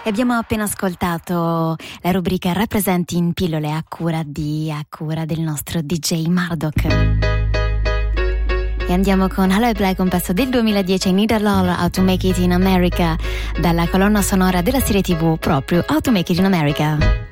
Abbiamo appena ascoltato la rubrica Rappresenti in pillole a cura del nostro DJ Marduk. E andiamo con Hello Black, un pezzo del 2010, Need a Law, How to Make It in America, dalla colonna sonora della serie TV proprio How to Make It in America.